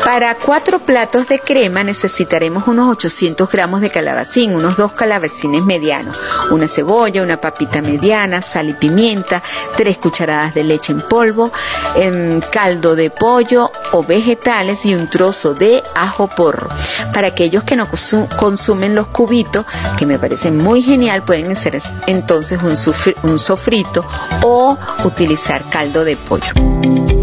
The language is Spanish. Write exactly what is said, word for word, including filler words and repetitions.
Para cuatro platos de crema necesitaremos unos ochocientos gramos de calabacín, unos dos calabacines medianos, una cebolla, una papita mediana, sal y pimienta, tres cucharadas de leche en polvo, eh, caldo de pollo o vegetales y un trozo de ajo porro. Para aquellos que no consumen los cubitos, que me parece muy genial, pueden hacer entonces un, sufri- un sofrito o utilizar caldo de pollo.